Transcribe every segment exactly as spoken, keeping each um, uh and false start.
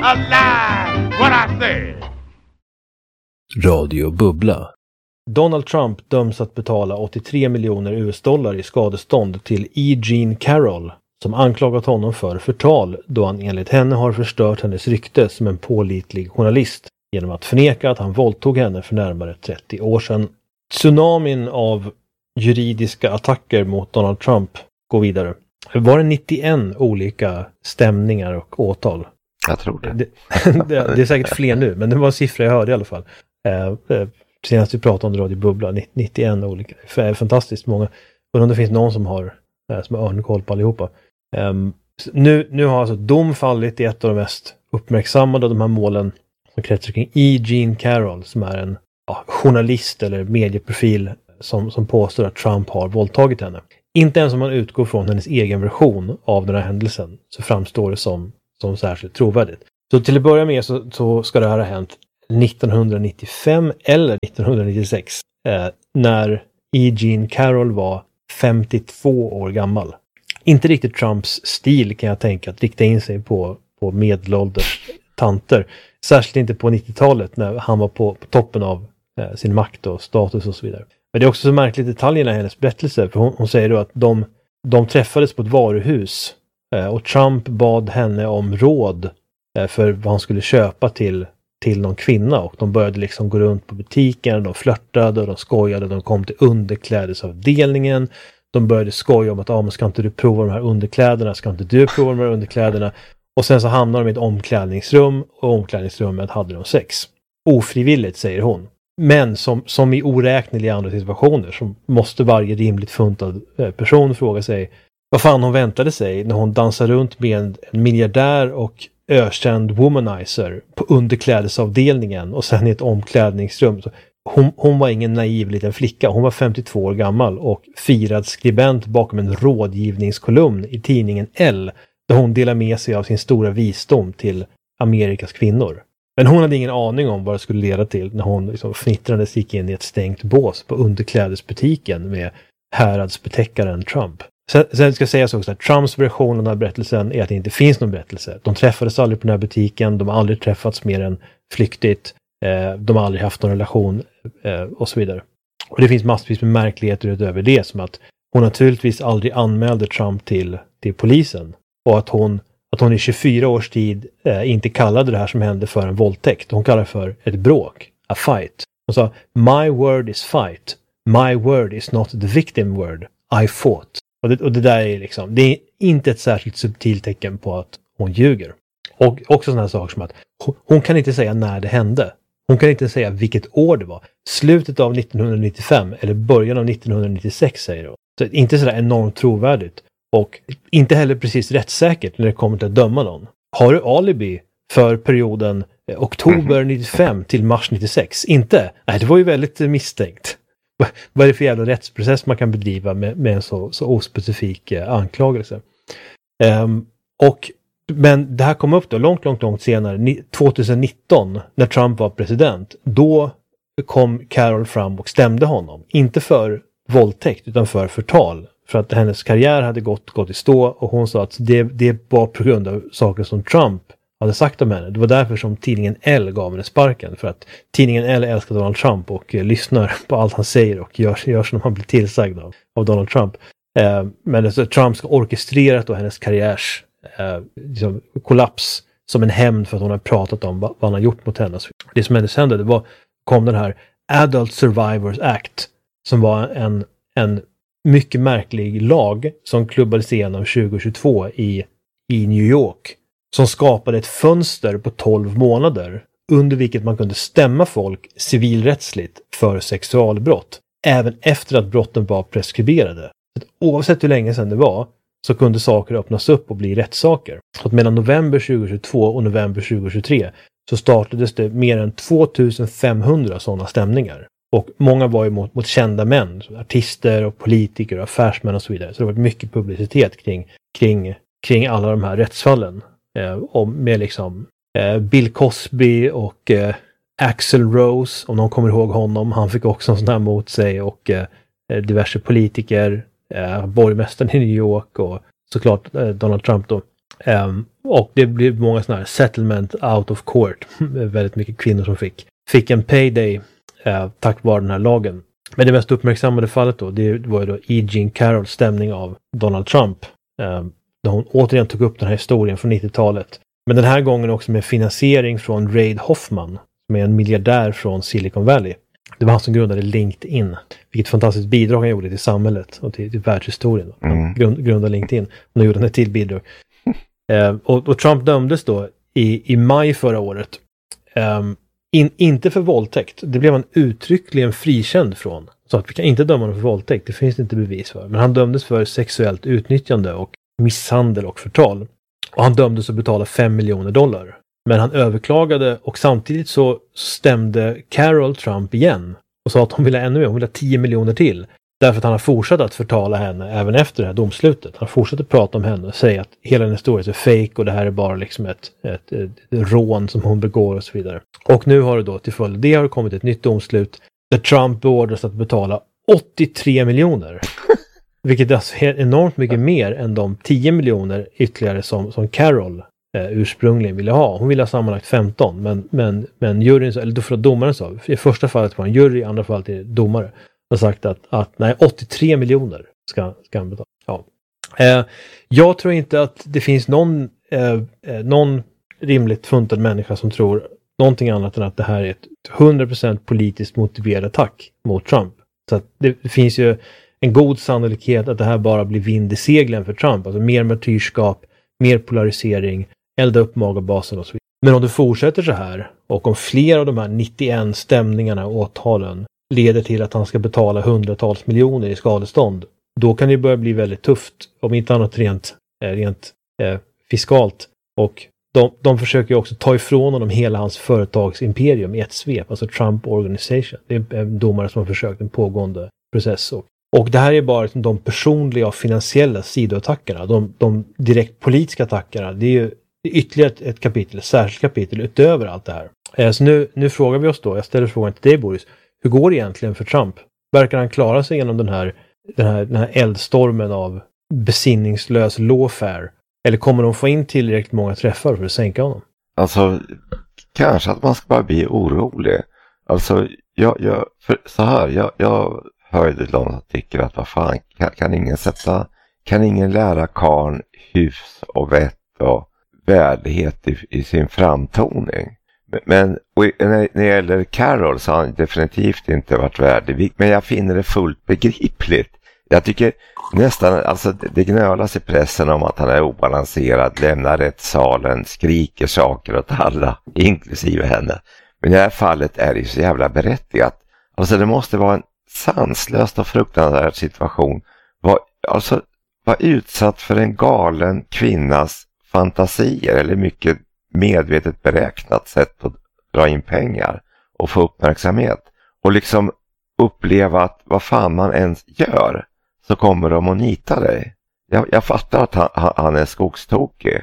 a lie what I said. Radio Bubbla. Donald Trump döms att betala åttiotre miljoner U S-dollar i skadestånd till E. Jean Carroll som anklagat honom för förtal då han enligt henne har förstört hennes rykte som en pålitlig journalist genom att förneka att han våldtog henne för närmare trettio år sedan. Tsunamin av juridiska attacker mot Donald Trump går vidare. Var det nittioen olika stämningar och åtal? Jag tror det. Det, det, det är säkert fler nu, men det var en siffra jag hörde i alla fall. Eh, eh, senast vi pratade om det Radio Bubbla, nittioen olika. Fantastiskt många. Och om det finns någon som har, eh, som har örnkoll på allihopa. Eh, nu, nu har alltså dom fallit i ett av de mest uppmärksammade av de här målen som kretsar kring E. Jean Carroll som är en ja, journalist eller medieprofil som, som påstår att Trump har våldtagit henne. Inte ens om man utgår från hennes egen version av den här händelsen så framstår det som, som särskilt trovärdigt. Så till att börja med så, så ska det här ha hänt nittonhundranittiofem eller nittonhundranittiosex eh, när E. Jean Carroll var femtiotvå år gammal. Inte riktigt Trumps stil kan jag tänka att rikta in sig på, på medelålders tanter. Särskilt inte på nittiotalet när han var på, på toppen av eh, sin makt och status och så vidare. Men det är också så märkligt detaljerna i hennes berättelse. För hon, hon säger då att de, de träffades på ett varuhus. Eh, och Trump bad henne om råd eh, för vad han skulle köpa till, till någon kvinna. Och de började liksom gå runt på butiken. De flörtade och de skojade. De kom till underklädesavdelningen. De började skoja om att ah, men ska inte du prova de här underkläderna? Ska inte du prova de här underkläderna? Och sen så hamnade de i ett omklädningsrum. Och omklädningsrummet hade de sex. Ofrivilligt, säger hon. Men som, som i oräkneliga andra situationer så måste varje rimligt funtad person fråga sig vad fan hon väntade sig när hon dansar runt med en, en miljardär och ökänd womanizer på underklädesavdelningen och sen i ett omklädningsrum. Så hon, hon var ingen naiv liten flicka. Hon var femtiotvå år gammal och firad skribent bakom en rådgivningskolumn i tidningen Elle där hon delar med sig av sin stora visdom till Amerikas kvinnor. Men hon hade ingen aning om vad det skulle leda till när hon liksom fnittrande gick in i ett stängt bås på underklädesbutiken med häradsbetäckaren Trump. Sen, sen ska jag säga så också att Trumps version av den här berättelsen är att det inte finns någon berättelse. De träffades aldrig på den här butiken, de har aldrig träffats mer än flyktigt, eh, de har aldrig haft någon relation eh, och så vidare. Och det finns massvis med märkligheter utöver det som att hon naturligtvis aldrig anmälde Trump till, till polisen och att hon Att hon i tjugofyra års tid eh, inte kallade det här som hände för en våldtäkt. Hon kallade det för ett bråk. A fight. Hon sa, my word is fight. My word is not the victim word. I fought. Och det, och det där är liksom, det är inte ett särskilt subtilt tecken på att hon ljuger. Och också sådana här saker som att hon, hon kan inte säga när det hände. Hon kan inte säga vilket år det var. Slutet av nittonhundranittiofem eller början av nittonhundranittiosex säger hon. Så inte sådär enormt trovärdigt. Och inte heller precis rättssäkert när det kommer till att döma någon. Har du alibi för perioden eh, oktober nittiofem till mars nittiosex? Inte? Nej, det var ju väldigt eh, misstänkt. Vad är det för jävla rättsprocess man kan bedriva med, med en så, så ospecifik eh, anklagelse? Um, och, men det här kom upp då långt, långt, långt senare, ni, tjugonitton, när Trump var president. Då kom Carroll fram och stämde honom. Inte för våldtäkt utan för förtal. För att hennes karriär hade gått, gått i stå och hon sa att det, det var på grund av saker som Trump hade sagt om henne. Det var därför som tidningen Elle gav henne sparken. För att tidningen Elle älskar Donald Trump och eh, lyssnar på allt han säger och gör, gör som han blir tillsagd av, av Donald Trump. Eh, men alltså, Trump ska orkestrerat då hennes karriärs eh, liksom, kollaps som en hämnd för att hon har pratat om vad, vad han har gjort mot henne. Det som hände sen det var, kom den här Adult Survivors Act som var en, en mycket märklig lag som klubbades igenom tjugohundratjugotvå i, i New York som skapade ett fönster på tolv månader under vilket man kunde stämma folk civilrättsligt för sexualbrott även efter att brotten var preskriberade. Oavsett hur länge sedan det var så kunde saker öppnas upp och bli rättssaker. Så att mellan november tjugohundratjugotvå och november tjugohundratjugotre så startades det mer än tvåtusenfemhundra sådana stämningar. Och många var ju mot, mot kända män, artister och politiker och affärsmän och så vidare. Så det var mycket publicitet kring, kring, kring alla de här rättsfallen. Eh, och med liksom eh, Bill Cosby och eh, Axl Rose, om någon kommer ihåg honom. Han fick också en sån här mot sig och eh, diverse politiker, eh, borgmästaren i New York och såklart eh, Donald Trump då. Um, och det blev många sådana här settlement out of court. Väldigt mycket kvinnor som fick, fick en payday uh, tack vare den här lagen. Men det mest uppmärksammade fallet då, det var ju då E. Jean Carrolls stämning av Donald Trump. Um, där hon återigen tog upp den här historien från nittiotalet. Men den här gången också med finansiering från Reid Hoffman, som är en miljardär från Silicon Valley. Det var han som grundade LinkedIn. Vilket fantastiskt bidrag han gjorde till samhället och till, till världshistorien. Han grund, grundade LinkedIn och nu gjorde han ett till bidrag. eh, och, och Trump dömdes då i, i maj förra året. Eh, in, inte för våldtäkt. Det blev han uttryckligen frikänd från. Så att vi kan inte döma honom för våldtäkt. Det finns inte bevis för. Men han dömdes för sexuellt utnyttjande och misshandel och förtal. Och han dömdes att betala fem miljoner dollar. Men han överklagade och samtidigt så stämde Carroll Trump igen. Och sa att hon ville ännu mer, hon ville tio miljoner till. Därför att han har fortsatt att förtala henne även efter det här domslutet. Han fortsätter prata om henne och säga att hela den historien är fake och det här är bara liksom ett, ett, ett, ett rån som hon begår och så vidare. Och nu har det då till följd det har det kommit ett nytt domslut där Trump beordras att betala åttiotre miljoner. Vilket alltså är enormt mycket mer än de tio miljoner ytterligare som, som Carroll eh, ursprungligen ville ha. Hon ville ha sammanlagt femton, men, men, men juryn, eller då för domaren sa, i första fallet var en jury, i andra fallet är domare, har sagt att, att nej, åttiotre miljoner ska, ska han betala. Ja. Eh, jag tror inte att det finns någon, eh, någon rimligt funtad människa som tror någonting annat än att det här är ett hundra procent politiskt motiverad attack mot Trump. Så att det, det finns ju en god sannolikhet att det här bara blir vind i seglen för Trump. Alltså mer martyrskap, mer polarisering, elda upp magabasen och så vidare. Men om det fortsätter så här och om fler av de här nittioen stämningarna och åtalen leder till att han ska betala hundratals miljoner i skadestånd, då kan det börja bli väldigt tufft, om inte annat rent, rent eh, fiskalt. Och de, de försöker ju också ta ifrån honom hela hans företagsimperium i ett svep, alltså Trump Organization. Det är en domare som har försökt en pågående process. Och, och det här är bara liksom de personliga och finansiella sidoattackerna. De, de direkt politiska attackerna, det är ju ytterligare ett, ett kapitel, ett särskilt kapitel utöver allt det här. Eh, så nu, nu frågar vi oss då, jag ställer frågan till dig Boris, hur går det egentligen för Trump? Verkar han klara sig genom den här, den här, den här eldstormen av besinningslös lawfare? Eller kommer de få in tillräckligt många träffar för att sänka honom? Alltså, kanske att man ska bara bli orolig. Alltså, jag, jag, för så här, jag, jag hörde någon som tycker att vad fan, kan, kan ingen sätta, kan ingen lära karn hyfs och vett och värdighet i, i sin framtoning? Men och när det gäller Carroll så har han definitivt inte varit värdig. Men jag finner det fullt begripligt. Jag tycker nästan, alltså det gnölas i pressen om att han är obalanserad, lämnar rättssalen, skriker saker åt alla, inklusive henne. Men i det här fallet är det så jävla berättigat. Alltså det måste vara en sanslös och fruktansvärd situation. Var, alltså var utsatt för en galen kvinnas fantasier eller mycket medvetet beräknat sätt att dra in pengar och få uppmärksamhet. Och liksom uppleva att vad fan man ens gör så kommer de att nita dig. Jag, jag fattar att han, han är skogstokig.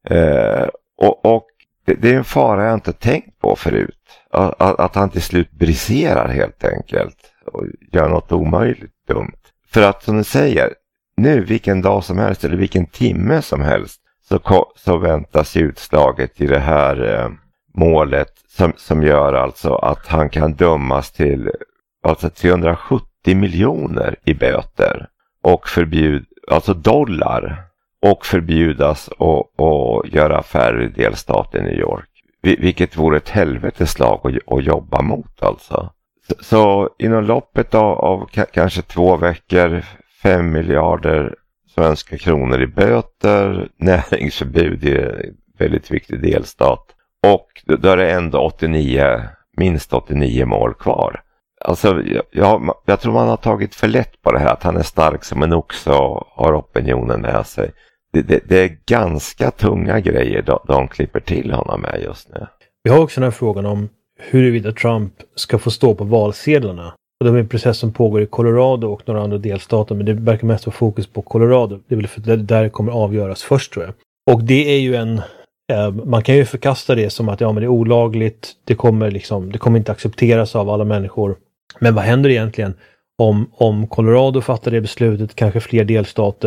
Eh, och och det, det är en fara jag inte tänkt på förut. Att, att, att han till slut briserar helt enkelt. Och gör något omöjligt dumt. För att som du säger, nu vilken dag som helst eller vilken timme som helst så, så väntas utslaget i det här eh, målet som, som gör alltså att han kan dömas till alltså trehundrasjuttio miljoner i böter och förbjud, alltså dollar och förbjudas att, att göra affärer i delstaten New York. Vilket vore ett helveteslag att, att jobba mot alltså. Så, så inom loppet av, av k- kanske två veckor fem miljarder svenska kronor i böter, näringsförbud i en väldigt viktig delstat och då är det ändå åttionio, minst åttionio mål kvar. Alltså jag, jag tror man har tagit för lätt på det här att han är stark som en oxe och har opinionen med sig. Det, det, det är ganska tunga grejer de, de klipper till honom med just nu. Vi har också den här frågan om huruvida Trump ska få stå på valsedlarna. Och det är en process som pågår i Colorado och några andra delstater, men det verkar mest vara fokus på Colorado. Det är väl för att det där kommer avgöras först tror jag. Och det är ju en, eh, man kan ju förkasta det som att ja, men det är olagligt, det kommer liksom, det kommer inte accepteras av alla människor. Men vad händer egentligen om, om Colorado fattar det beslutet, kanske fler delstater,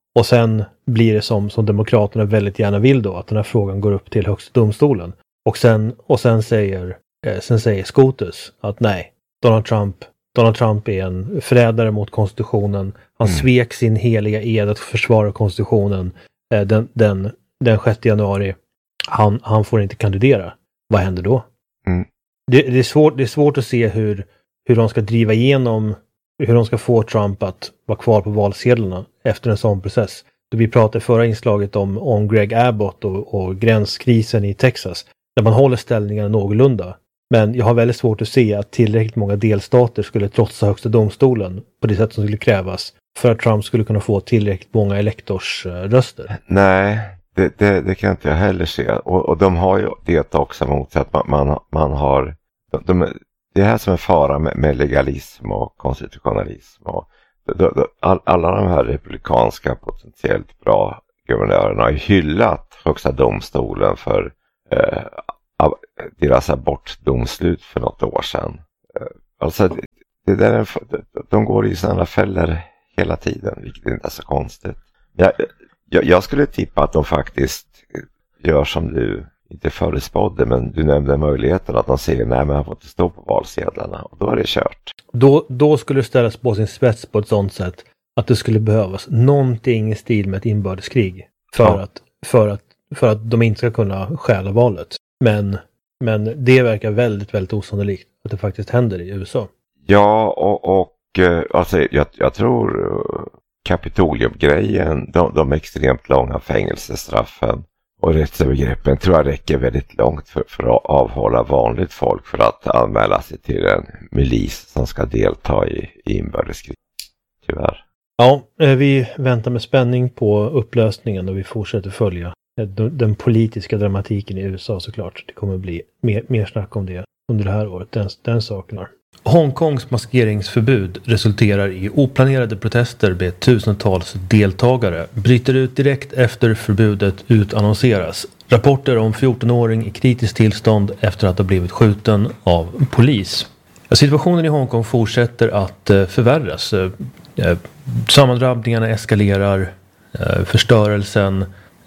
Och sen blir det som, som demokraterna väldigt gärna vill då, att den här frågan går upp till högsta domstolen. Och sen, och sen säger eh, sen säger SCOTUS att nej, Donald Trump, Donald Trump är en förrädare mot konstitutionen. Han mm. svek sin heliga ed att försvara konstitutionen eh, den, den, den sjätte januari. Han, han får inte kandidera. Vad händer då? Mm. Det, det, är svårt, det är svårt att se hur, hur de ska driva igenom, hur de ska få Trump att vara kvar på valsedlarna efter en sån process. Då vi pratade i förra inslaget om, om Greg Abbott och, och gränskrisen i Texas. Där man håller ställningarna någorlunda. Men jag har väldigt svårt att se att tillräckligt många delstater skulle trotsa högsta domstolen på det sätt som skulle krävas för att Trump skulle kunna få tillräckligt många elektorsröster. Nej, det, det, det kan inte jag heller se. Och, och de har ju det också mot att man, man, man har... De, de, det här som är fara med, med legalism och konstitutionalism. Och, de, de, all, alla de här republikanska potentiellt bra guvernörerna har ju hyllat högsta domstolen för eh, deras abortdomslut för något år sedan. Alltså det, det där är, de går i sådana fällor hela tiden, vilket inte är så konstigt. Jag, jag, jag skulle tippa att de faktiskt gör som du inte förutspådde, men du nämnde möjligheten att de säger nej, men han får inte stå på valsedlarna, och då är det kört. Då, då skulle det ställas på sin spets på ett sådant sätt att det skulle behövas någonting i stil med ett inbördeskrig för, ja. att, för, att, för att de inte ska kunna stjäla valet. Men, men det verkar väldigt, väldigt osannolikt att det faktiskt händer i U S A. Ja, och, och alltså, jag, jag tror Kapitolium-grejen, de, de extremt långa fängelsestraffen och rättsövergreppen tror jag räcker väldigt långt för, för att avhålla vanligt folk för att anmäla sig till en milis som ska delta i, i inbördeskrig. Tyvärr. Ja, vi väntar med spänning på upplösningen och vi fortsätter följa den politiska dramatiken i U S A såklart. Det kommer bli mer, mer snack om det under det här året. Den, den saken. Hongkongs maskeringsförbud resulterar i oplanerade protester med tusentals deltagare. Bryter ut direkt efter förbudet utannonseras. Rapporter om fjortonåring i kritiskt tillstånd efter att ha blivit skjuten av polis. Situationen i Hongkong fortsätter att förvärras. Sammandrabbningarna eskalerar. Förstörelsen.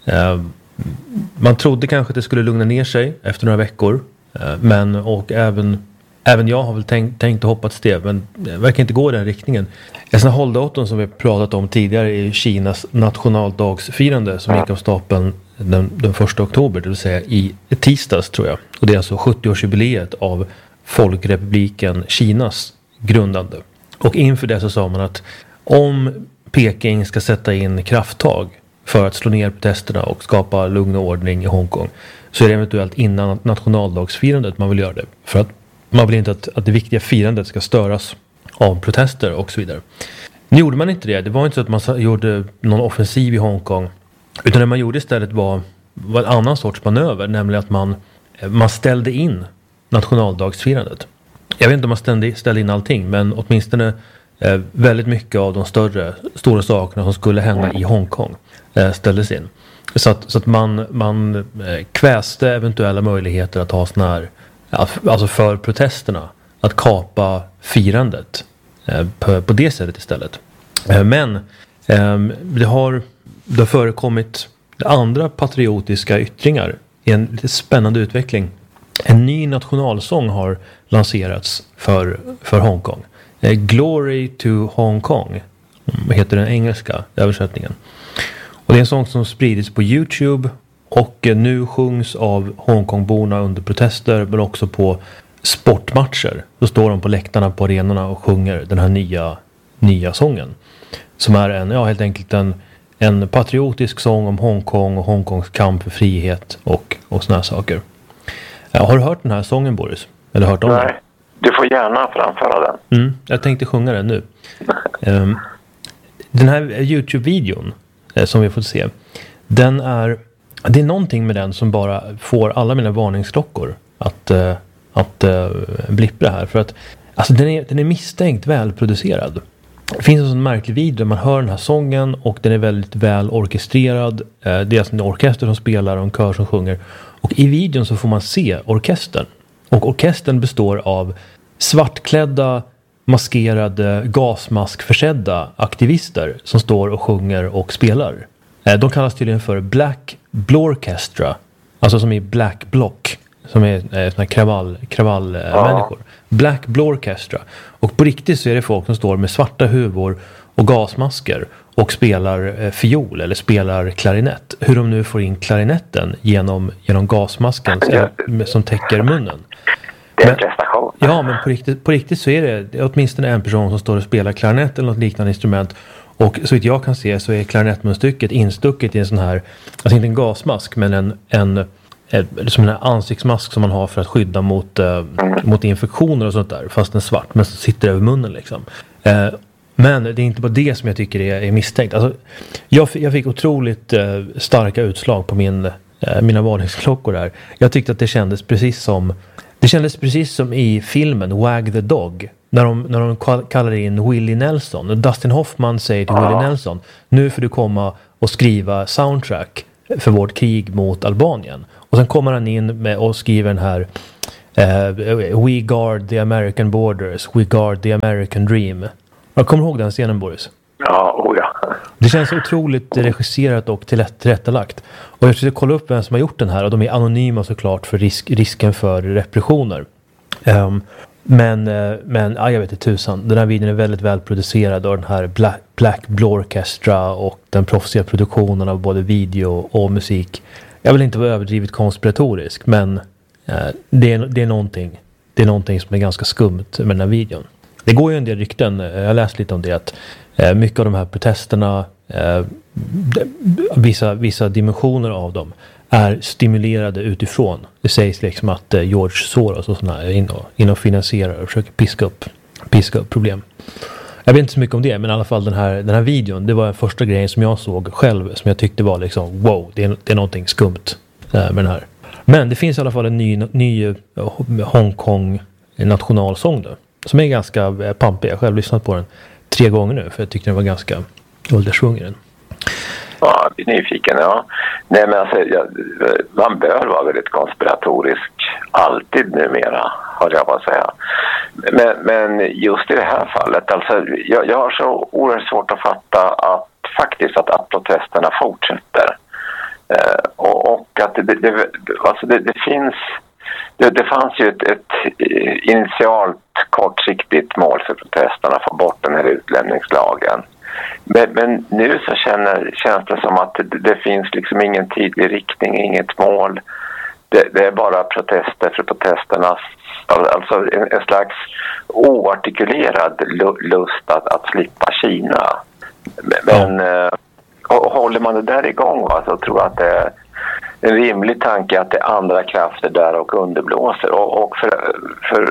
Man trodde kanske att det skulle lugna ner sig efter några veckor. Men och även, även jag har väl tänkt, tänkt och hoppats det. Men det verkar inte gå i den riktningen. En sån här hålldatum som vi pratat om tidigare är Kinas nationaldagsfirande som gick av stapeln den, den första oktober. Det vill säga i tisdags tror jag. Och det är alltså sjuttioårsjubileet av Folkrepubliken Kinas grundande. Och inför det så sa man att om Peking ska sätta in krafttag för att slå ner protesterna och skapa lugn och ordning i Hongkong, så är det eventuellt innan nationaldagsfirandet man vill göra det. För att man vill inte att, att det viktiga firandet ska störas av protester och så vidare. Nu gjorde man inte det. Det var inte så att man gjorde någon offensiv i Hongkong. Utan det man gjorde istället var, var en annan sorts manöver. Nämligen att man, man ställde in nationaldagsfirandet. Jag vet inte om man ställde, ställde in allting, men åtminstone eh, väldigt mycket av de större stora sakerna som skulle hända i Hongkong eh, ställdes in. Så att, så att man, man eh, kväste eventuella möjligheter att ha såna här, alltså för protesterna, att kapa firandet eh, på, på det sättet istället. Eh, men eh, det har det har förekommit andra patriotiska yttringar i en lite spännande utveckling. En ny nationalsång har lanserats för, för Hongkong. Eh, Glory to Hong Kong heter den engelska översättningen. Och det är en sång som spridits på YouTube och eh, nu sjungs av Hongkongborna under protester, men också på sportmatcher. Så står de på läktarna på arenorna och sjunger den här nya, nya sången. Som är en, ja, helt enkelt en, en patriotisk sång om Hongkong och Hongkongs kamp för frihet och, och såna här saker. Ja, har du hört den här sången, Boris? Eller hört om Nej, den? du får gärna framföra den. Mm, jag tänkte sjunga den nu. um, den här YouTube-videon eh, som vi får se, den är, det är någonting med den som bara får alla mina varningsklockor att, uh, att uh, blippra här. För att alltså, den, är, den är misstänkt välproducerad. Det finns en sån märklig video där man hör den här sången och den är väldigt väl orkestrerad. Uh, det är alltså en orkester som spelar och en kör som sjunger. Och i videon så får man se orkestern. Och orkestern består av svartklädda maskerade gasmaskförsedda aktivister som står och sjunger och spelar. Eh, de kallas tydligen för Black Blorchestra, alltså som i Black Bloc, som är eh, såna här kravall, kravall eh, ja. människor. Black Blorchestra. Och på riktigt så är det folk som står med svarta huvor och gasmasker och spelar eh, fiol eller spelar klarinett. Hur de nu får in klarinetten genom, genom gasmasken som, som täcker munnen. Det är en prestation. Ja, men på riktigt, på riktigt så är det, det är åtminstone en person som står och spelar klarinett eller något liknande instrument. Och så vitt jag kan se så är klarinettmunstycket instucket i en sån här, alltså inte en gasmask, men en, en, en som en ansiktsmask som man har för att skydda mot, eh, mm. mot infektioner och sånt där, fast den är svart, men så sitter över munnen liksom. Eh, men det är inte bara det som jag tycker är, är misstänkt. Alltså, jag, jag fick otroligt eh, starka utslag på min, eh, mina varningsklockor där. Jag tyckte att det kändes precis som Det kändes precis som i filmen Wag the Dog. När de, när de kallar in Willie Nelson. Dustin Hoffman säger till Willie Nelson: nu får du komma och skriva soundtrack för vårt krig mot Albanien. Och sen kommer han in med och skriver den här uh, We guard the American borders. We guard the American dream. Jag kommer ihåg den scenen, Boris. Ja, oh ja. Det känns otroligt regisserat och tillrättalagt. Och jag försökte kolla upp vem som har gjort den här. Och de är anonyma såklart för risk, risken för repressioner. Um, men men ja, jag vet inte tusan. Den här videon är väldigt välproducerad. Och den här Black, Black Blorchestra och den proffsiga produktionen av både video och musik. Jag vill inte vara överdrivet konspiratorisk. Men uh, det, är, det, är någonting, det är någonting som är ganska skumt med den här videon. Det går ju en del rykten. Jag har läst lite om det att Eh, mycket av de här protesterna, eh, vissa, vissa dimensioner av dem är stimulerade utifrån. Det sägs liksom att eh, George Soros och sådana är in och, in och finansierar och försöker piska upp, piska upp problem. Jag vet inte så mycket om det, men i alla fall den här, den här videon, det var den första grejen som jag såg själv som jag tyckte var liksom wow, det är, det är någonting skumt eh, med den här. Men det finns i alla fall en ny, ny Hongkong nationalsång då, som är ganska eh, pampig. Jag har själv lyssnat på den tre gånger nu, för jag tyckte den var ganska åldersvungen. Ja, jag är nyfiken, ja. Nej, men alltså, jag, man bör vara väldigt konspiratorisk alltid numera, har jag bara säga. Men, men just i det här fallet, alltså, jag, jag har så oerhört svårt att fatta att faktiskt att, att protesterna fortsätter. Eh, och, och att det, det, alltså det, det finns... Det, det fanns ju ett, ett initialt kortsiktigt mål för protesterna att få bort den här utlämningslagen. Men, men nu så känner, känns det som att det, det finns liksom ingen tydlig riktning, inget mål. Det, det är bara protester för protesternas, alltså en, en slags oartikulerad lust att, att slippa Kina. Men ja. och, håller man det där igång, va, så tror jag att det är en rimlig tanke att det är andra krafter där och underblåser. Och, och för, för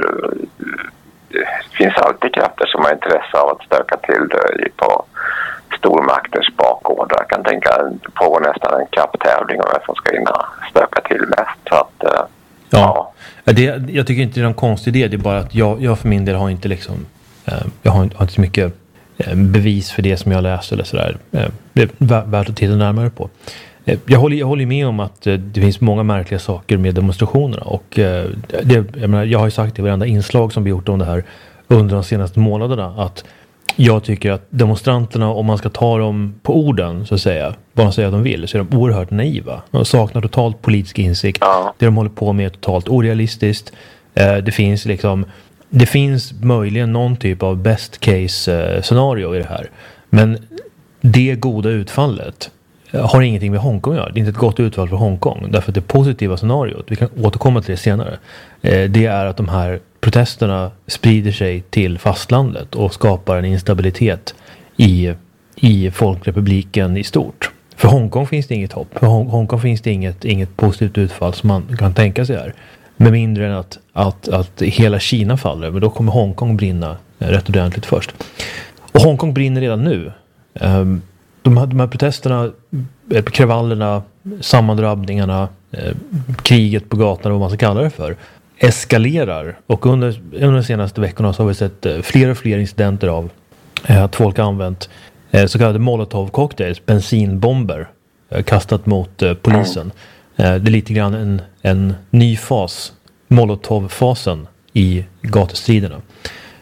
det finns alltid krafter som har intresse av att stöka till det på stormakters bakgårdar. Jag kan tänka på nästan en kapptävling om vem som ska hinna stöka till mest. Så att, ja. ja. Det, jag tycker inte det är någon konstig idé. Det är bara att jag, jag för min del har inte liksom eh, jag har inte, har inte så mycket eh, bevis för det som jag läst eller sådär. Eh, det är värt att titta närmare på. Jag håller, jag håller med om att det finns många märkliga saker med demonstrationerna, och det, jag, menar, jag har ju sagt i varenda inslag som vi gjort om det här under de senaste månaderna att jag tycker att demonstranterna, om man ska ta dem på orden så att säga, vad de säger att de vill, så är de oerhört naiva. De saknar totalt politisk insikt. Ja. Det de håller på med är totalt orealistiskt. Det finns liksom, det finns möjligen någon typ av best case scenario i det här, men det goda utfallet har ingenting med Hongkong att göra. Det är inte ett gott utfall för Hongkong. Därför att det positiva scenariot, vi kan återkomma till det senare, det är att de här protesterna sprider sig till fastlandet och skapar en instabilitet i, i Folkrepubliken i stort. För Hongkong finns det inget hopp. För Hong- Hongkong finns det inget, inget positivt utfall som man kan tänka sig här. Med mindre än att, att, att hela Kina faller. Men då kommer Hongkong brinna rätt ordentligt först. Och Hongkong brinner redan nu. Um, De här, de här protesterna, kravallerna, sammandrabbningarna, eh, kriget på gatorna, vad man ska kalla det för, eskalerar. Och under, under de senaste veckorna så har vi sett eh, fler och fler incidenter av eh, att folk har använt eh, så kallade molotov-cocktails, bensinbomber, eh, kastat mot eh, polisen. Eh, det är lite grann en, en ny fas, molotov-fasen i gatustriderna.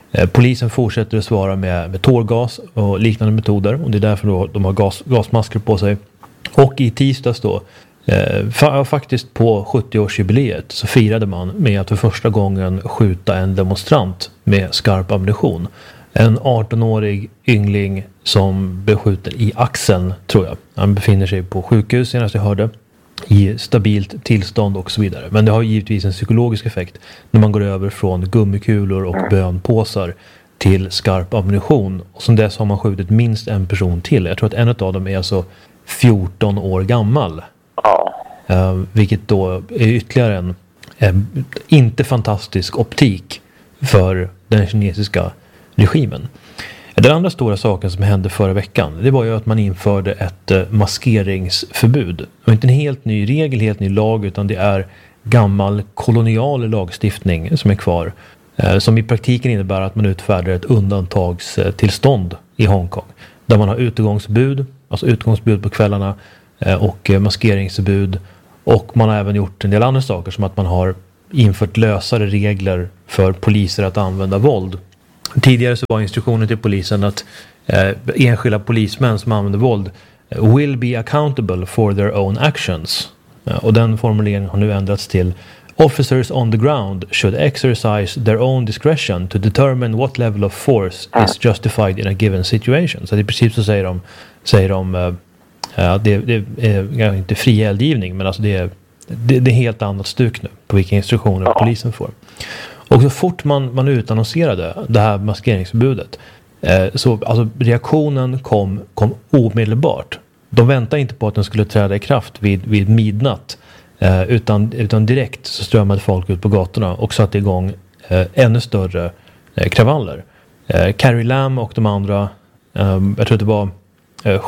Eh, polisen fortsätter att svara med, med tårgas och liknande metoder. Och det är därför då de har gas, gasmasker på sig. Och i tisdags då, eh, fa- faktiskt på sjuttioårsjubileet så firade man med att för första gången skjuta en demonstrant med skarp ammunition. En arton-årig yngling som beskjuter i axeln, tror jag. Han befinner sig på sjukhus senast jag hörde. I stabilt tillstånd och så vidare. Men det har givetvis en psykologisk effekt när man går över från gummikulor och bönpåsar till skarp ammunition. Och som dess har man skjutit minst en person till. Jag tror att en av dem är alltså fjorton år gammal. Ja. Uh, vilket då är ytterligare en uh, inte fantastisk optik för den kinesiska regimen. Den andra stora saken som hände förra veckan, det var ju att man införde ett uh, maskeringsförbud. Det var inte en helt ny regel, helt ny lag, utan det är gammal kolonial lagstiftning som är kvar. Uh, som i praktiken innebär att man utfärdar ett undantagstillstånd i Hongkong. Där man har utegångsbud, alltså utgångsbud på kvällarna uh, och uh, maskeringsförbud. Och man har även gjort en del andra saker, som att man har infört lösare regler för poliser att använda våld. Tidigare så var instruktionen till polisen att eh, enskilda polismän som använder våld eh, will be accountable for their own actions. Eh, och den formuleringen har nu ändrats till officers on the ground should exercise their own discretion to determine what level of force is justified in a given situation. Så i princip så säger de, säger de eh, att det, det är inte fri eldgivning, men alltså det är, det, det är helt annat stuk nu på vilka instruktioner ja. polisen får. Och så fort man, man utannonserade det här maskeringsförbudet eh, så alltså reaktionen kom, kom omedelbart. De väntade inte på att den skulle träda i kraft vid, vid midnatt eh, utan, utan direkt så strömmade folk ut på gatorna och satte igång eh, ännu större eh, kravaller. Eh, Carrie Lam och de andra, eh, jag tror det var eh,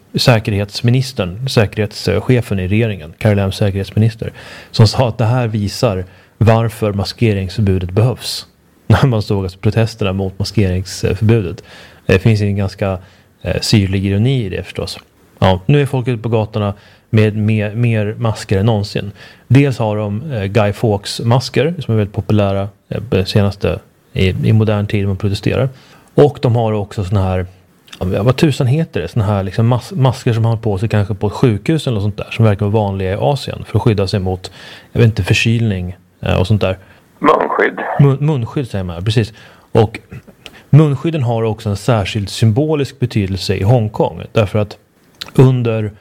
säkerhetsministern, säkerhetschefen i regeringen, Carrie Lams säkerhetsminister, som sa att det här visar varför maskeringsförbudet behövs. När man såg alltså protesterna mot maskeringsförbudet. Det finns en ganska eh, syrlig ironi i det förstås. Ja, nu är folk ute på gatorna med mer, mer masker än någonsin. Dels har de eh, Guy Fawkes masker som är väldigt populära eh, senaste i, i modern tid man protesterar. Och de har också såna här, ja, vad tusan heter det? Såna här liksom mas- masker som man har på sig kanske på ett sjukhus eller något sånt där, som verkar vara vanliga i Asien för att skydda sig mot, jag vet inte, förkylning och sånt där. Munskydd. Mun, munskydd säger man, precis. Och munskydden har också en särskild symbolisk betydelse i Hongkong. Därför att under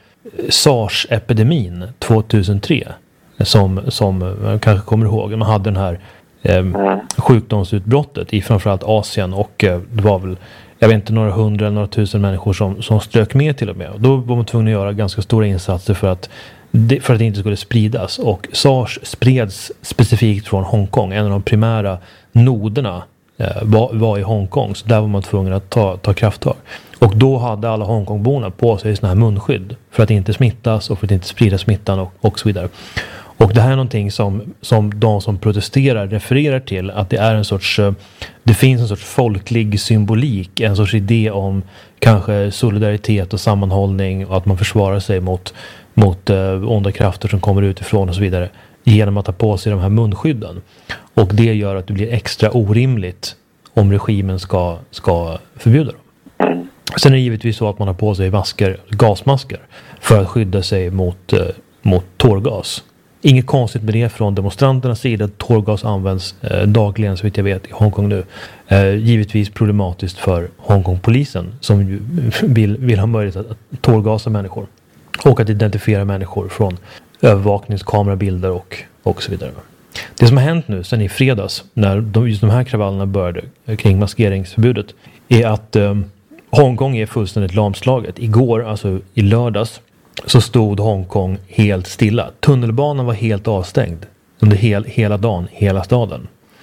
SARS-epidemin tjugohundratre, som, som man kanske kommer ihåg, man hade den här eh, mm. sjukdomsutbrottet i framförallt Asien, och eh, det var väl, jag vet inte, några hundra eller några tusen människor som, som strök med till och med. Och då var man tvungen att göra ganska stora insatser för att Det, för att det inte skulle spridas. Och SARS spreds specifikt från Hongkong. En av de primära noderna eh, var, var i Hongkong. Så där var man tvungen att ta, ta krafttag. Och då hade alla Hongkongborna på sig såna här munskydd. För att inte smittas och för att inte sprida smittan och, och så vidare. Och det här är någonting som, som de som protesterar refererar till. Att det är en sorts, det finns en sorts folklig symbolik. En sorts idé om kanske solidaritet och sammanhållning. Och att man försvarar sig mot mot eh, onda krafter som kommer utifrån och så vidare, genom att ta på sig de här munskydden. Och det gör att det blir extra orimligt om regimen ska, ska förbjuda dem. Sen är det givetvis så att man har på sig masker, gasmasker för att skydda sig mot, eh, mot tårgas. Inget konstigt med det från demonstranternas sida. Tårgas används eh, dagligen, så vitt jag vet, i Hongkong nu. Eh, givetvis problematiskt för Hongkong-polisen som ju vill, vill ha möjlighet att, att tårgasa människor. Och att identifiera människor från övervakningskamerabilder och, och så vidare. Det som har hänt nu sedan i fredags, när de, just de här kravallerna började kring maskeringsförbudet, är att eh, Hongkong är fullständigt lamslaget. Igår, alltså i lördags, så stod Hongkong helt stilla. Tunnelbanan var helt avstängd under hel, hela dagen, hela staden.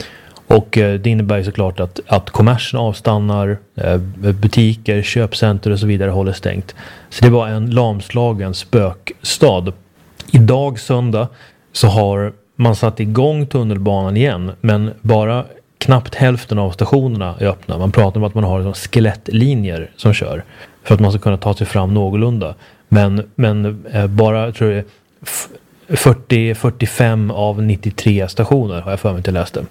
Och eh, det innebär såklart att, att kommersen avstannar, eh, butiker, köpcenter och så vidare håller stängt. Så det var en lamslagen spökstad. Idag söndag så har man satt igång tunnelbanan igen, men bara knappt hälften av stationerna är öppna. Man pratar om att man har liksom skelettlinjer som kör för att man ska kunna ta sig fram någorlunda. Men, men eh, bara, tror jag, fyrtio till fyrtiofem av nittiotre stationer har jag för mig inte läst det.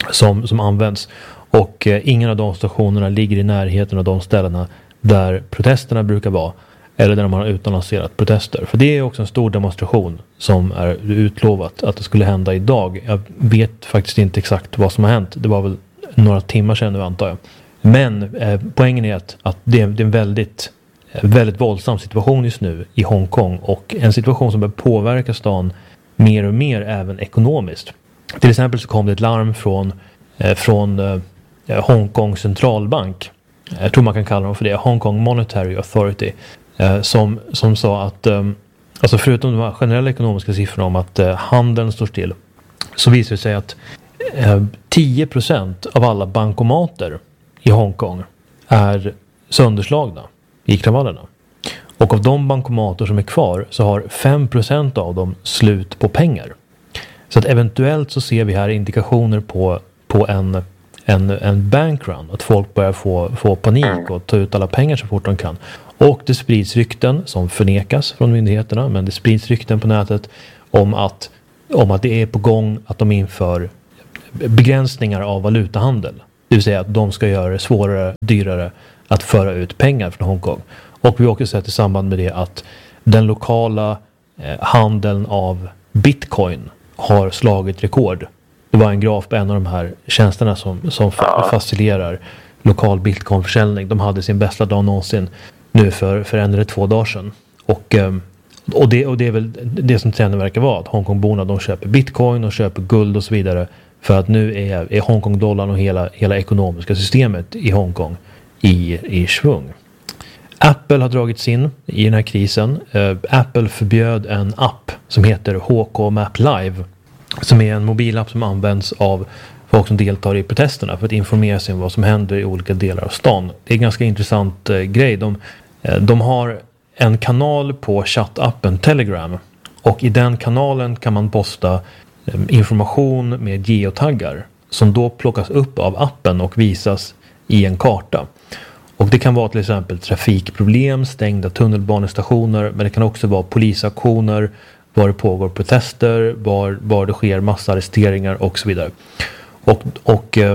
som, som används. Och eh, ingen av de stationerna ligger i närheten av de ställena där protesterna brukar vara. Eller där man har utannonserat protester. För det är också en stor demonstration som är utlovat att det skulle hända idag. Jag vet faktiskt inte exakt vad som har hänt. Det var väl några timmar sedan nu, antar jag. Men eh, poängen är att, att det, är, det är en väldigt, väldigt våldsam situation just nu i Hongkong. Och en situation som bör påverka stan mer och mer även ekonomiskt. Till exempel så kom det ett larm från, eh, från eh, Hongkong centralbank. Jag tror man kan kalla dem för det. Hongkong Monetary Authority. Eh, som, som sa att eh, alltså förutom de här generella ekonomiska siffrorna om att eh, handeln står still, så visar det sig att eh, tio procent av alla bankomater i Hongkong är sönderslagna i kravallerna. Och av de bankomater som är kvar så har fem procent av dem slut på pengar. Så att eventuellt så ser vi här indikationer på, på en, en, en bankrun. Att folk börjar få, få panik och ta ut alla pengar så fort de kan. Och det sprids rykten som förnekas från myndigheterna. Men det sprids rykten på nätet om att, om att det är på gång att de inför begränsningar av valutahandel. Det vill säga att de ska göra det svårare, dyrare att föra ut pengar från Hongkong. Och vi har också sett i samband med det att den lokala eh, handeln av bitcoin har slagit rekord. Det var en graf på en av de här tjänsterna som, som fa- faciliterar lokal bitcoinförsäljning. De hade sin bästa dag någonsin nu för, för en eller två dagar sedan. Och, eh, och, det, och det är väl det som trenden verkar vara. Att Hongkongborna, de köper bitcoin och köper guld och så vidare. För att nu är, är Hongkong-dollarn och hela, hela ekonomiska systemet i Hongkong i, i svung. Apple har dragits in i den här krisen. Uh, Apple förbjöd en app som heter H K Map Live. Som är en mobilapp som används av folk som deltar i protesterna för att informera sig om vad som händer i olika delar av stan. Det är en ganska intressant uh, grej. De, uh, de har en kanal på chattappen Telegram. Och i den kanalen kan man posta um, information med geotaggar som då plockas upp av appen och visas i en karta. Och det kan vara till exempel trafikproblem, stängda tunnelbanestationer, men det kan också vara polisaktioner, var det pågår protester, var, var det sker massarresteringar och så vidare. Och, och eh,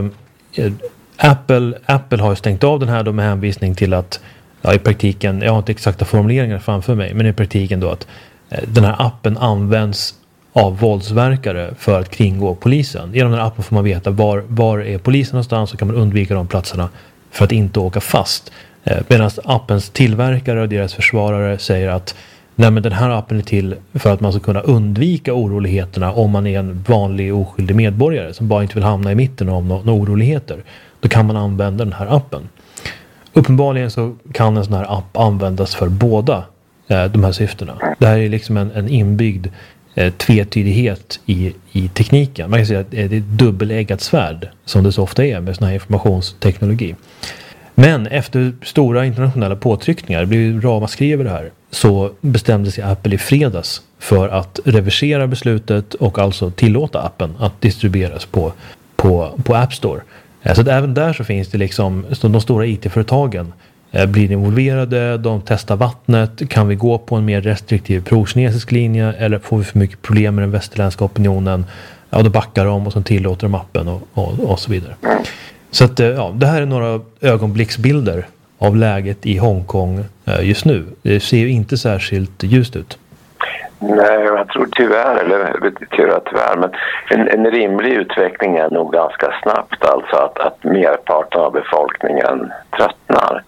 Apple, Apple har stängt av den här då med hänvisning till att, ja, i praktiken, jag har inte exakta formuleringar framför mig, men i praktiken då att eh, den här appen används av våldsverkare för att kringgå polisen. Genom den här appen får man veta var, var är polisen någonstans, så kan man undvika de platserna för att inte åka fast. Eh, medan appens tillverkare och deras försvarare säger att nej, men den här appen är till för att man ska kunna undvika oroligheterna om man är en vanlig oskyldig medborgare som bara inte vill hamna i mitten av några oroligheter. Då kan man använda den här appen. Uppenbarligen så kan en sån här app användas för båda eh, de här syftena. Det här är liksom en, en inbyggd eh, tvetydighet i, i tekniken. Man kan säga att det är ett dubbeleggat svärd som det så ofta är med sån här informationsteknologi. Men efter stora internationella påtryckningar, det blev ramaskri över det här, så bestämde sig Apple i fredags för att reversera beslutet och alltså tillåta appen att distribueras på, på, på App Store. Så att även där så finns det liksom, de stora I T-företagen blir involverade, de testar vattnet, kan vi gå på en mer restriktiv pro-kinesisk linje eller får vi för mycket problem med den västerländska opinionen, ja då backar de och så tillåter de appen och, och, och så vidare. Så att, ja, det här är några ögonblicksbilder av läget i Hongkong just nu. Det ser ju inte särskilt ljust ut. Nej, jag tror tyvärr, eller tyvärr, tyvärr men en, en rimlig utveckling är nog ganska snabbt, alltså att, att merparten av befolkningen tröttnar.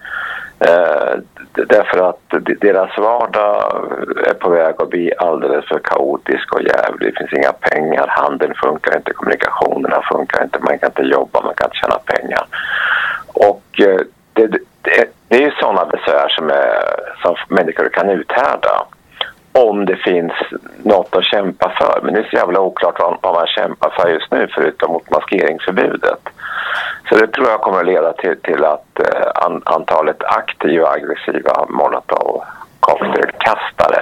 Eh, därför att deras vardag är på väg att bli alldeles för kaotisk och jävlig. Det finns inga pengar, handeln funkar inte, kommunikationerna funkar inte, man kan inte jobba, man kan inte tjäna pengar. Och eh, det, det, det är ju sådana besvär som, är, som människor kan uthärda om det finns något att kämpa för. Men det är så jävla oklart vad, vad man kämpar för just nu förutom mot maskeringsförbudet. Så det tror jag kommer att leda till, till att eh, an, antalet aktiva och aggressiva Molotov-cocktailkastare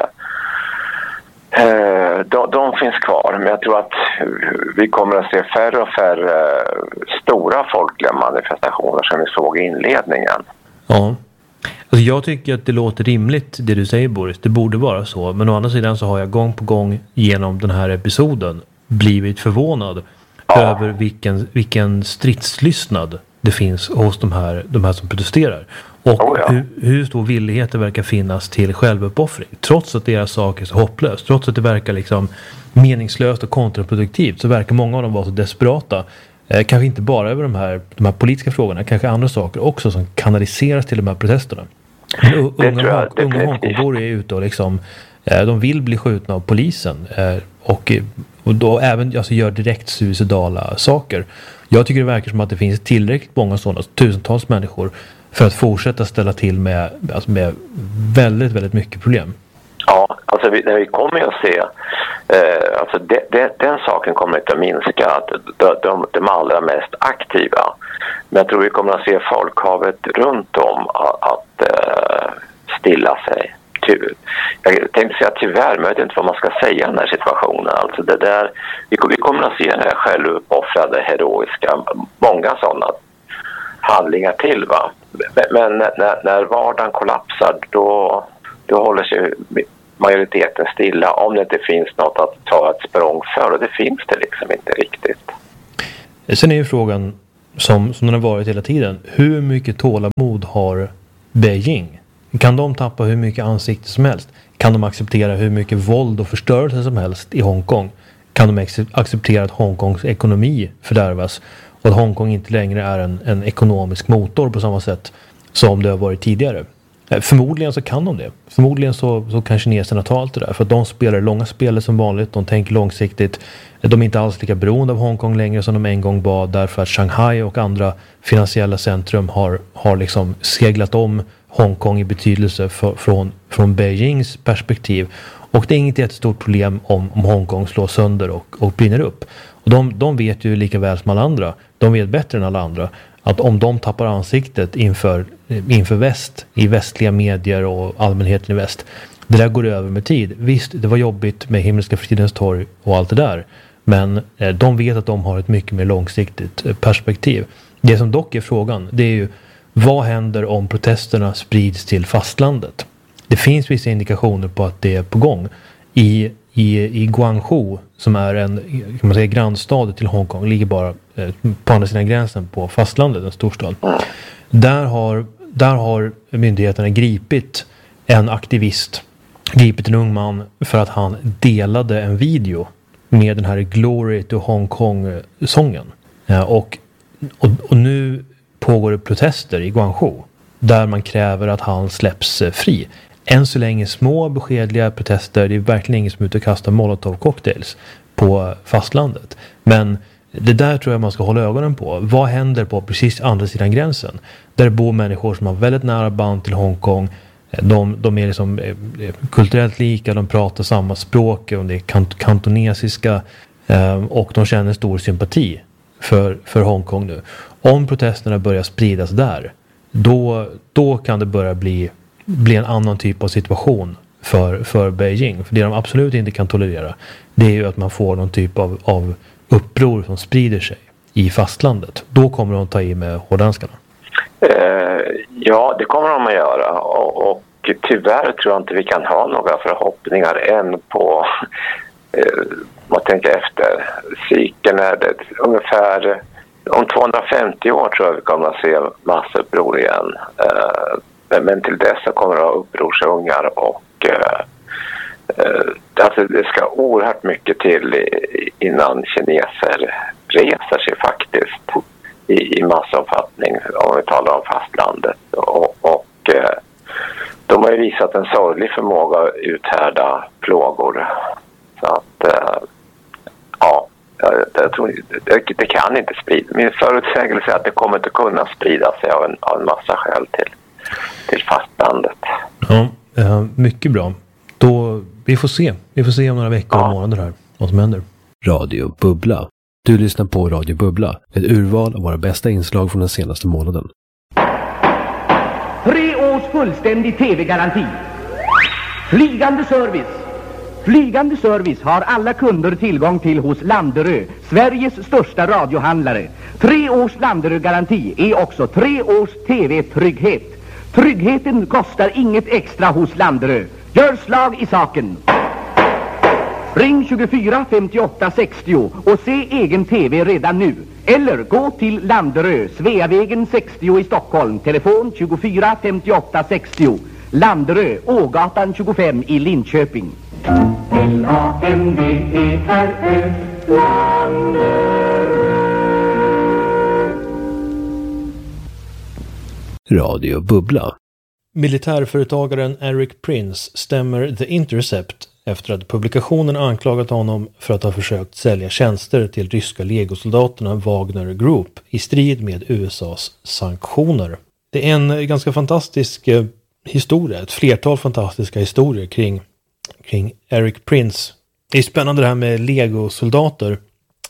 eh, de, de finns kvar. Men jag tror att vi kommer att se färre och färre stora folkliga manifestationer som vi såg i inledningen. Ja. Alltså jag tycker att det låter rimligt det du säger, Boris. Det borde vara så. Men å andra sidan så har jag gång på gång genom den här episoden blivit förvånad ja. över vilken, vilken stridslystnad det finns hos de här, de här som protesterar. Och oh ja. hur, hur stor villighet det verkar finnas till självuppoffring. Trots att deras sak är så hopplöst. Trots att det verkar liksom meningslöst och kontraproduktivt, så verkar många av dem vara så desperata. Eh, kanske inte bara över de här, de här politiska frågorna, kanske andra saker också som kanaliseras till de här protesterna. Men u- unga, unga Hongkongbor är ute och liksom, eh, de vill bli skjutna av polisen. Eh, och, och då även alltså, gör direkt suicidala saker. Jag tycker det verkar som att det finns tillräckligt många sådana, tusentals människor, för att fortsätta ställa till med, alltså med väldigt, väldigt mycket problem. Ja, alltså vi, vi kommer ju att se, eh, alltså de, de, den saken kommer inte att minska, att de, de, de allra mest aktiva. Men jag tror vi kommer att se folkhavet runt om att, att eh, stilla sig. Ty, jag tänkte säga tyvärr, men jag vet inte vad man ska säga i den här situationen. Alltså det där, vi, vi kommer att se den här självuppoffrade, heroiska, många sådana handlingar till, va. Men när, när vardagen kollapsar, då, då håller sig majoriteten stilla, om det inte finns något att ta ett språng för, och det finns det liksom inte riktigt. Sen är ju frågan, som, som den har varit hela tiden, hur mycket tålamod har Beijing? Kan de tappa hur mycket ansikte som helst? Kan de acceptera hur mycket våld och förstörelse som helst i Hongkong? Kan de acceptera att Hongkongs ekonomi fördärvas och att Hongkong inte längre är en, en ekonomisk motor på samma sätt som det har varit tidigare? Förmodligen så kan de det. Förmodligen så, så kan kineserna ta allt det där. För att de spelar långa spel som vanligt. De tänker långsiktigt. De är inte alls lika beroende av Hongkong längre som de en gång var. Därför att Shanghai och andra finansiella centrum har, har liksom seglat om Hongkong i betydelse för, från, från Beijings perspektiv. Och det är inget jättestort problem om, om Hongkong slår sönder och, och brinner upp. Och de, de vet ju lika väl som alla andra. De vet bättre än alla andra att om de tappar ansiktet inför, inför väst, i västliga medier och allmänheten i väst, det där går över med tid. Visst, det var jobbigt med Himmelska fridens torg och allt det där, men eh, de vet att de har ett mycket mer långsiktigt eh, perspektiv. Det som dock är frågan, det är ju, vad händer om protesterna sprids till fastlandet? Det finns vissa indikationer på att det är på gång. I, i, i Guangzhou, som är en, kan man säga, grannstad till Hongkong, ligger bara eh, på andra sidan gränsen på fastlandet, en storstad. Där har, där har myndigheterna gripit en aktivist, gripit en ung man för att han delade en video med den här Glory to Hong Kong-sången. Eh, och, och, och nu pågår det protester i Guangzhou där man kräver att han släpps eh, fri. Än så länge små beskedliga protester. Det är verkligen ingen som är ute och kastar molotov-cocktails på fastlandet. Men det där tror jag man ska hålla ögonen på. Vad händer på precis andra sidan gränsen? Där bor människor som har väldigt nära band till Hongkong. De, de är liksom kulturellt lika. De pratar samma språk. Och det är kant- kantonesiska. Och de känner stor sympati för, för Hongkong nu. Om protesterna börjar spridas där, då, då kan det börja bli bli en annan typ av situation för, för Beijing. För det de absolut inte kan tolerera, det är ju att man får någon typ av, av uppror som sprider sig i fastlandet. Då kommer de ta i med hårdanskarna. Eh, ja, det kommer de att göra. Och, och tyvärr tror jag inte vi kan ha några förhoppningar än på eh, vad tänker efter. Cykeln är det ungefär om tvåhundrafemtio år tror jag vi kommer att se massuppror igen. Eh, Men, men till dess så kommer det att ha upprorsungar och eh, eh, alltså det ska oerhört mycket till i, innan kineser reser sig faktiskt i, i massomfattning, om vi talar om fastlandet. Och, och eh, de har ju visat en sorglig förmåga att uthärda plågor. Så att eh, ja, jag, jag tror det, det kan inte sprida. Min förutsägelse är att det kommer inte kunna sprida sig av en, av en massa skäl till till fastlandet. Ja, mycket bra. Då, vi får se. Vi får se om några veckor och ja. månader här vad som händer. Radio Bubbla. Du lyssnar på Radio Bubbla. Ett urval av våra bästa inslag från den senaste månaden. Tre års fullständig tv-garanti. Flygande service. Flygande service har alla kunder tillgång till hos Landerö, Sveriges största radiohandlare. Tre års Landerö-garanti är också tre års tv-trygghet. Tryggheten kostar inget extra hos Landerö. Gör slag i saken. Ring tjugofyra femtioåtta sextio och se egen tv redan nu. Eller gå till Landerö, Sveavägen sextio i Stockholm. Telefon tjugofyra femtioåtta sextio. Landerö, Ågatan tjugofem i Linköping. L A N D E R Ö, Landerö. Radio Bubbla. Militärföretagaren Eric Prince stämmer The Intercept efter att publikationen anklagat honom för att ha försökt sälja tjänster till ryska legosoldaterna Wagner Group i strid med U S A:s sanktioner. Det är en ganska fantastisk eh, historia, ett flertal fantastiska historier kring, kring Eric Prince. Det är spännande det här med legosoldater,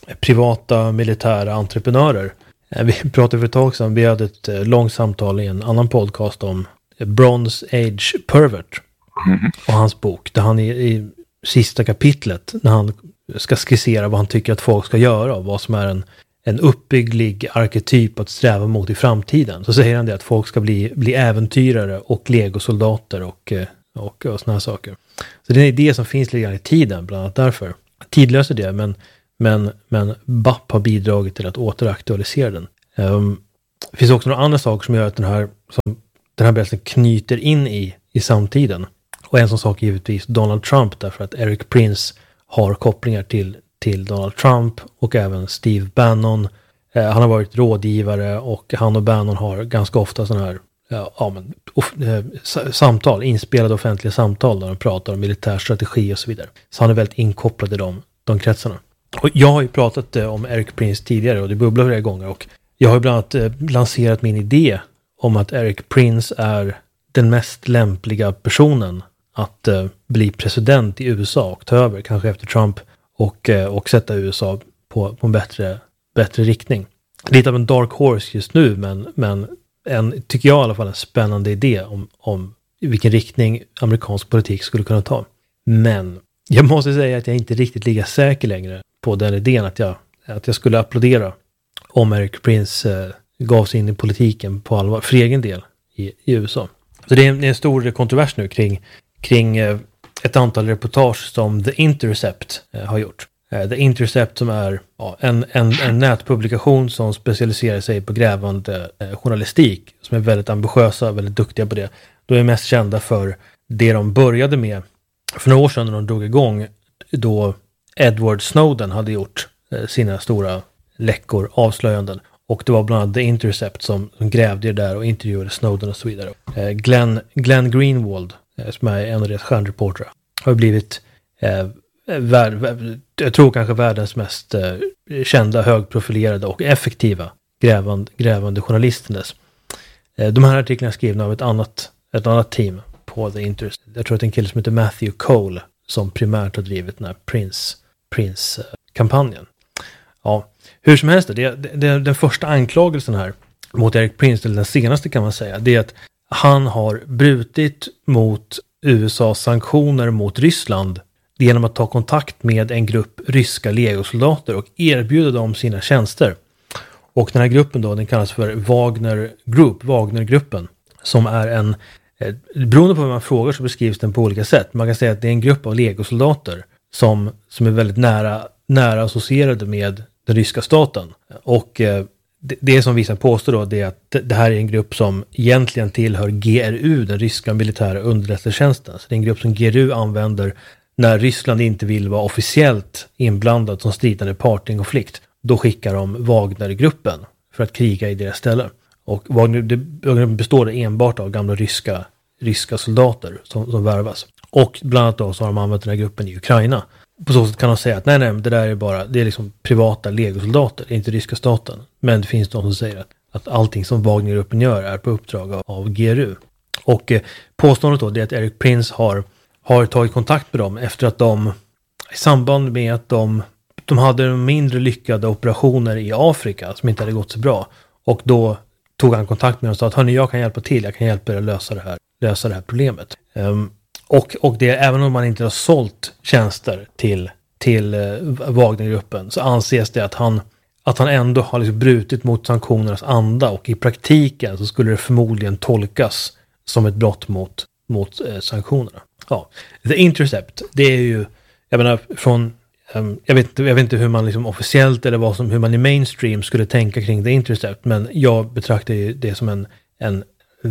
privata militära entreprenörer. Vi pratade för ett tag sedan, vi hade ett långt samtal i en annan podcast om Bronze Age Pervert mm. och hans bok, där han i, i sista kapitlet, när han ska skissera vad han tycker att folk ska göra och vad som är en, en uppbygglig arketyp att sträva mot i framtiden, så säger han det att folk ska bli, bli äventyrare och legosoldater och, och, och såna här saker. Så det är en idé som finns lite grann i tiden, bland annat därför. Tidlös är det, men Men, men B A P har bidragit till att återaktualisera den. Um, det finns också några andra saker som gör att den här, som den här berättelsen knyter in i, i samtiden. Och en sån sak är givetvis Donald Trump, därför att Eric Prince har kopplingar till, till Donald Trump och även Steve Bannon. Uh, han har varit rådgivare och han och Bannon har ganska ofta sådana här uh, ja, men, of, uh, samtal, inspelade offentliga samtal där de pratar om militär strategi och så vidare. Så han är väldigt inkopplad i de, de kretsarna. Och jag har ju pratat eh, om Eric Prince tidigare och det bubblar flera gånger, och jag har ju bland annat eh, lanserat min idé om att Eric Prince är den mest lämpliga personen att eh, bli president i U S A och ta över, kanske efter Trump, och, eh, och sätta U S A på, på en bättre, bättre riktning. Lite av en dark horse just nu, men, men en, tycker jag i alla fall, en spännande idé om, om vilken riktning amerikansk politik skulle kunna ta. Men jag måste säga att jag inte riktigt ligger säker längre på den idén att jag, att jag skulle applådera om Eric Prince eh, gav sig in i politiken på allvar för egen del i, i U S A. Så det är en, det är en stor kontrovers nu kring, kring eh, ett antal reportage som The Intercept eh, har gjort. Eh, The Intercept som är ja, en, en, en nätpublikation som specialiserar sig på grävande eh, journalistik, som är väldigt ambitiösa och väldigt duktiga på det. De är mest kända för det de började med för några år sedan när de drog igång, då Edward Snowden hade gjort eh, sina stora läckor, avslöjanden. Och det var bland annat The Intercept som, som grävde där och intervjuade Snowden och så vidare. Eh, Glenn, Glenn Greenwald, eh, som är en av deras stjärnreportrar, har blivit eh, värld, värld, jag tror kanske världens mest eh, kända, högprofilerade och effektiva grävande, grävande journalisternas. Eh, de här artiklarna är skrivna av ett annat, ett annat team på The Intercept. Jag tror att det är en kille som heter Matthew Cole som primärt har drivit den här Prince, Prince-kampanjen. Ja, hur som helst, det, det, det, den första anklagelsen här mot Eric Prince, eller den senaste kan man säga, det är att han har brutit mot U S A:s sanktioner mot Ryssland genom att ta kontakt med en grupp ryska legosoldater och erbjuda dem sina tjänster. Och den här gruppen då, den kallas för Wagner Group, Wagnergruppen, som är en, beroende på vad man frågar så beskrivs den på olika sätt. Man kan säga att det är en grupp av legosoldater som, som är väldigt nära, nära associerade med den ryska staten. Och eh, det, det som vissa påstår då, det är att det, det här är en grupp som egentligen tillhör G R U, den ryska militära underrättelsetjänsten. Så det är en grupp som G R U använder när Ryssland inte vill vara officiellt inblandad som stridande part i en konflikt. Då skickar de Wagnergruppen för att kriga i deras ställe. Och Wagner, det består enbart av gamla ryska, ryska soldater som, som värvas. Och bland annat då så har de använt den här gruppen i Ukraina. På så sätt kan de säga att nej, nej, det där är bara, det är liksom privata legosoldater, det är inte ryska staten. Men det finns de som säger att, att allting som Wagnergruppen gör är på uppdrag av, av G R U. Och eh, påståendet då, det är att Eric Prince har, har tagit kontakt med dem efter att de, i samband med att de, de hade mindre lyckade operationer i Afrika som inte hade gått så bra. Och då tog han kontakt med dem och sa att hörni, jag kan hjälpa till, jag kan hjälpa er att lösa det här, lösa det här problemet. Um, och, och det, även om man inte har sålt tjänster till, till uh, Wagnergruppen, så anses det att han, att han ändå har liksom brutit mot sanktionernas anda, och i praktiken så skulle det förmodligen tolkas som ett brott mot, mot uh, sanktionerna. Ja. The Intercept, det är ju jag menar, från, um, jag, vet, jag vet inte hur man liksom officiellt eller vad som, hur man i mainstream skulle tänka kring The Intercept, men jag betraktar ju det som en, en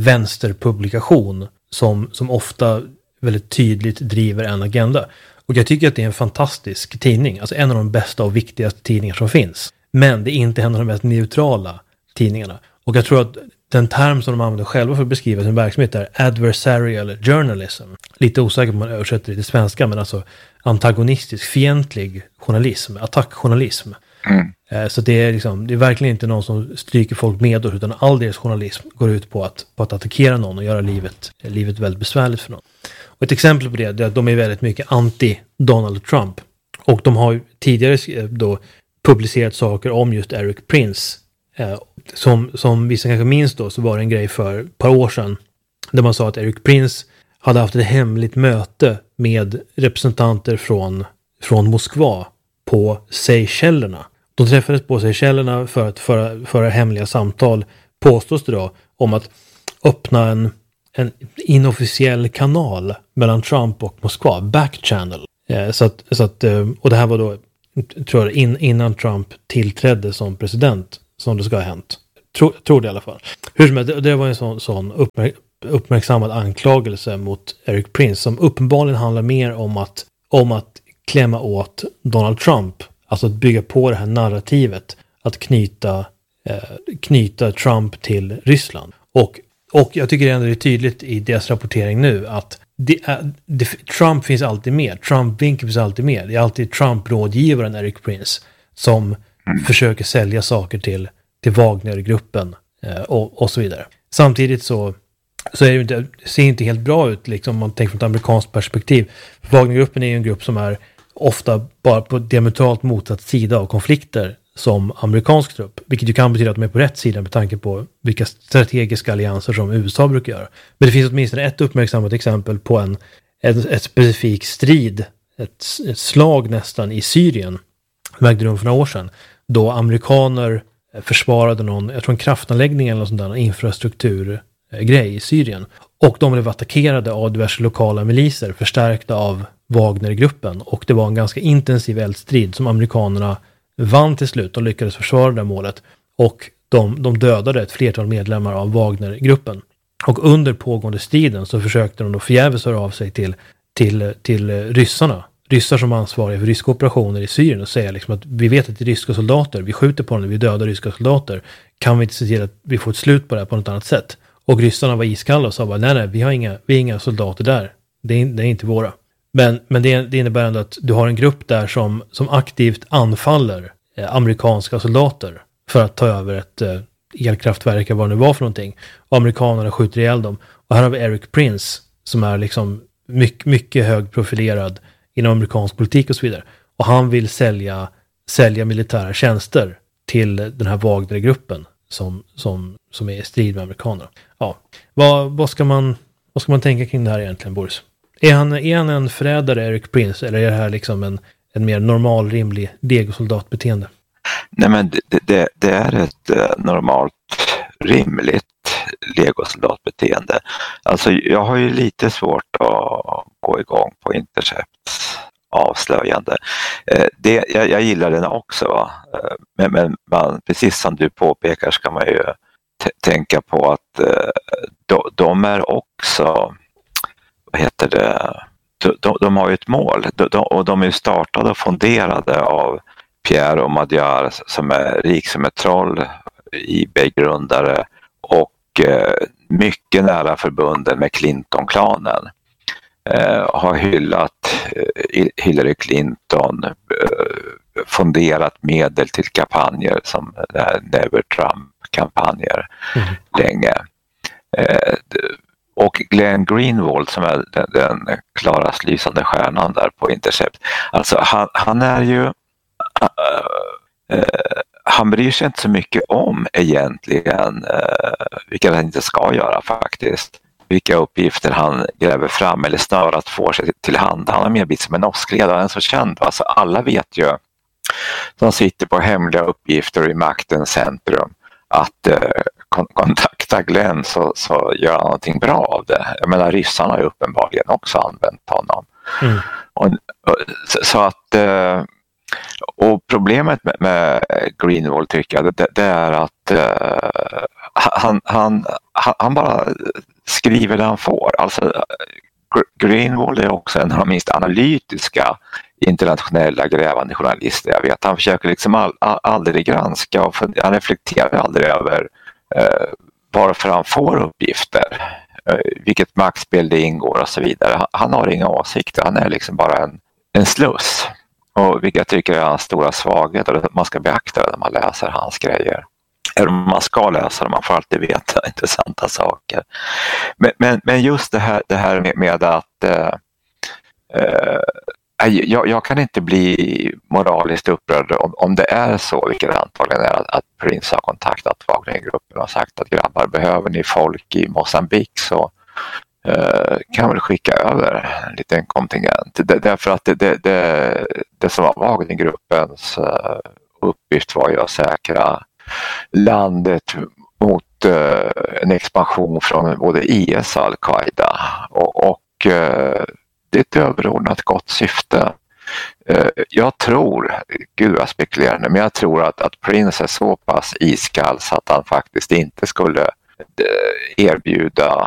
vänsterpublikation som, som ofta väldigt tydligt driver en agenda. Och jag tycker att det är en fantastisk tidning, alltså en av de bästa och viktigaste tidningar som finns. Men det är inte en av de mest neutrala tidningarna. Och jag tror att den term som de använder själva för att beskriva sin verksamhet är adversarial journalism. Lite osäker på om man översätter det till svenska, men alltså antagonistisk, fientlig journalism, attackjournalism. Mm. Så det är, liksom, det är verkligen inte någon som stryker folk med, utan all deras journalism går ut på att, på att attackera någon och göra livet, livet väldigt besvärligt för någon. Och ett exempel på det är att de är väldigt mycket anti-Donald Trump. Och de har tidigare då publicerat saker om just Eric Prince. Eh, som, som vissa kanske minns då, så var det en grej för ett par år sedan där man sa att Eric Prince hade haft ett hemligt möte med representanter från, från Moskva på Seychellerna. De träffades på Seychellerna för att föra, föra hemliga samtal, påstås det då, om att öppna en, en inofficiell kanal mellan Trump och Moskva, back channel. Eh, så att, så att, och det här var då, tror jag, in, innan Trump tillträdde som president, som det ska ha hänt. Tror, tror det i alla fall. Hur som helst, det, det var en sån, sån uppmärk, uppmärksammad anklagelse mot Eric Prince som uppenbarligen handlar mer om att, om att klämma åt Donald Trump. Alltså att bygga på det här narrativet. Att knyta, eh, knyta Trump till Ryssland. Och, och jag tycker ändå det är tydligt i deras rapportering nu att det är, det, Trump finns alltid med. Trump-vinkeln finns alltid med. Det är alltid Trump-rådgivaren Eric Prince som mm. försöker sälja saker till, till Wagner-gruppen eh, och, och så vidare. Samtidigt så, så är det inte, det ser inte helt bra ut liksom, om man tänker från ett amerikanskt perspektiv. Wagner-gruppen är ju en grupp som är ofta bara på diametralt motsatt sida av konflikter som amerikansk trupp. Vilket ju kan betyda att de är på rätt sida med tanke på vilka strategiska allianser som U S A brukar göra. Men det finns åtminstone ett uppmärksammat exempel på en, en ett specifik strid, ett, ett slag nästan i Syrien, som ägde rum för några år sedan, då amerikaner försvarade någon, jag tror en kraftanläggning eller någon sån där infrastrukturgrej i Syrien. Och de blev attackerade av diverse lokala miliser förstärkta av Wagner-gruppen. Och det var en ganska intensiv eldstrid som amerikanerna vann till slut och lyckades försvara det målet. Och de, de dödade ett flertal medlemmar av Wagner-gruppen. Och under pågående striden så försökte de då förgäves höra av sig till, till, till ryssarna. Ryssar som ansvariga för ryska operationer i Syrien och säga liksom att vi vet att det är ryska soldater, vi skjuter på dem, vi dödar ryska soldater. Kan vi inte se till att vi får ett slut på det här på något annat sätt? Och ryssarna var iskalla och sa bara, nej nej, vi har inga, vi har inga soldater där. Det är, det är inte våra. Men, men det, det innebär ändå att du har en grupp där som, som aktivt anfaller eh, amerikanska soldater för att ta över ett eh, elkraftverk eller vad det nu var för någonting. Och amerikanerna skjuter ihjäl dem. Och här har vi Eric Prince som är liksom mycket, mycket högprofilerad inom amerikansk politik och så vidare. Och han vill sälja, sälja militära tjänster till den här Wagner-gruppen som, som, som är i strid med amerikanerna. Ja. Vad, vad, ska man, vad ska man tänka kring det här egentligen, Boris? Är han, är han en förrädare, Eric Prince, eller är det här liksom en, en mer normal, rimlig legosoldatbeteende? Nej, men det, det, det är ett uh, normalt, rimligt legosoldatbeteende. Alltså jag har ju lite svårt att gå igång på Intercepts avslöjande. Uh, det, jag, jag gillar den också, va? Uh, men, men man, precis som du påpekar ska man ju t- tänka på att uh, de, de är också, vad heter det, de, de, de har ju ett mål de, de, och de är startade och fonderade av Pierre Omidyar som är rik som ett troll, I B-grundare och eh, mycket nära förbunden med Clinton-klanen. Eh, har hyllat eh, Hillary Clinton, eh, fonderat medel till kampanjer som eh, Never Trump-kampanjer mm. länge. Eh, och Glenn Greenwald som är den, den klarast lysande stjärnan där på Intercept. Alltså han, han är ju uh, uh, han bryr sig inte så mycket om egentligen uh, vilka han inte ska göra faktiskt. Vilka uppgifter han gräver fram eller snörat får sig till hand. Han är mer blivit som en åskledare, en så känd. Alltså alla vet ju som sitter på hemliga uppgifter i maktens centrum att uh, kontakta Glenn så, så gör han någonting bra av det. Jag menar ryssarna har ju uppenbarligen också använt honom. Mm. Och, så, så att eh, och problemet med, med Greenwald tycker jag det, det är att eh, han, han, han bara skriver det han får. Alltså Greenwald är också en av de minst analytiska internationella grävande journalister. Jag vet, han försöker liksom all, all, aldrig granska och för, han reflekterar aldrig över eh, varför han får uppgifter, eh, vilket maktspel det ingår och så vidare. Han, han har inga åsikter, han är liksom bara en, en sluss. Och vilket jag tycker är hans stora svaghet, och man ska beakta det när man läser hans grejer. Eller man ska läsa det, man får alltid veta intressanta saker. Men, men, men just det här, det här med, med att eh, eh, jag, jag kan inte bli moraliskt upprörd om, om det är så, vilket det antagligen är, att, att Prince har kontaktat Wagnergruppen och sagt att grabbar, behöver ni folk i Mozambique så eh, kan väl skicka över en liten kontingent. Det, därför att det, det, det, det som var Wagnergruppens eh, uppgift var ju att säkra landet mot eh, en expansion från både I S och Al-Qaida och, och eh, det är ett överordnat gott syfte. Eh, jag tror, gud jag spekulerar nu, men jag tror att, att Prince är så pass iskall så att han faktiskt inte skulle eh, erbjuda